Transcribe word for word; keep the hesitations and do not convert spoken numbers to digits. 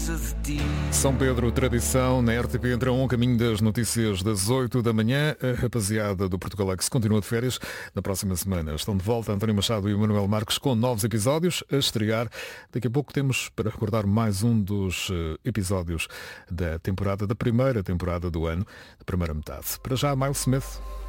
São Pedro, tradição, na R T P entra um caminho das notícias das oito da manhã. A rapaziada do Portugalex continua de férias. Na próxima semana estão de volta António Machado e o Manuel Marques com novos episódios a estrear. Daqui a pouco temos para recordar mais um dos episódios da temporada, da primeira temporada do ano, da primeira metade. Para já, Miles Smith.